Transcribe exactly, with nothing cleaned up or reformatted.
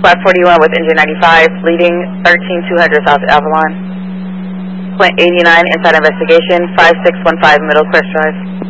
five forty-one with engine ninety-five, leading thirteen two hundred South Avalon. Point eighty-nine, inside investigation, five six one five Middle Crest Drive.